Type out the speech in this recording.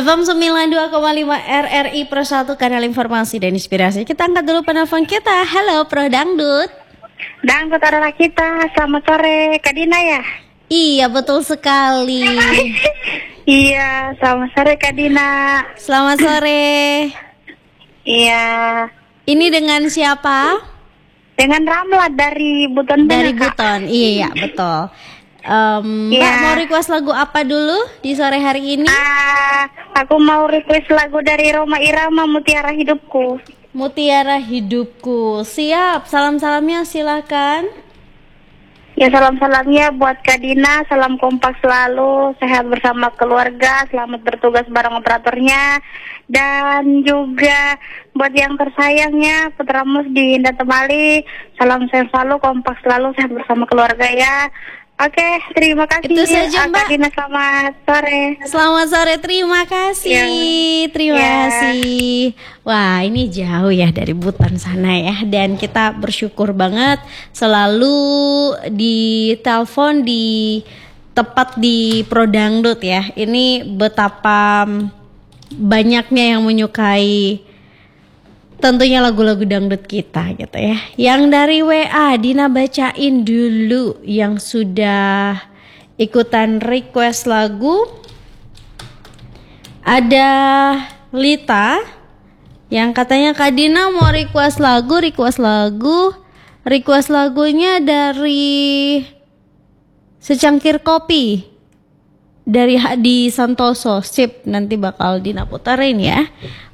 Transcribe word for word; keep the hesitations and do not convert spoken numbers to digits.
F M sembilan puluh dua koma lima R R I Pro satu, kanal informasi dan inspirasi. Kita angkat dulu penelpon kita. Halo Pro Dangdut. Dangdut adalah kita. Selamat sore, Kak Dina ya? Iya, betul sekali. Iya, selamat sore Kak Dina. Selamat sore. Iya. Ini dengan siapa? Dengan Ramla dari Buton. Dari Buton. Iya, betul. Um, ya. Mbak mau request lagu apa dulu di sore hari ini? Uh, aku mau request lagu dari Roma Irama, Mutiara Hidupku. Mutiara Hidupku. Siap, salam-salamnya silakan. Ya, salam-salamnya buat Kak Dina, salam kompak selalu, sehat bersama keluarga, selamat bertugas bareng operatornya. Dan juga buat yang tersayangnya Putra Mus di Indah Temali, salam sehat selalu, kompak selalu, sehat bersama keluarga ya. Oke, terima kasih. Itu saja, Mbak. Kak Dina, selamat sore. Selamat sore, terima kasih. Ya. Terima ya. kasih. Wah, ini jauh ya dari Buton sana ya. Dan kita bersyukur banget selalu ditelepon di tepat di Pro Dangdut ya. Ini betapa banyaknya yang menyukai tentunya lagu-lagu dangdut kita gitu ya. Yang dari W A, Dina bacain dulu yang sudah ikutan request lagu. Ada Lita yang katanya Kak Dina mau request lagu, request lagu, request lagunya dari Secangkir Kopi dari Hadi Santoso. Sip, nanti bakal Dina puterin ya.